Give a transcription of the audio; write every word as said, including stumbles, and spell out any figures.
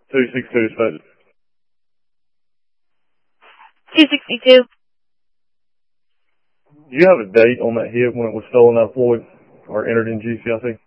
two sixty-two dispatch. two sixty-two. Do you have a date on that hit when it was stolen out of Floyd or entered in G C I C?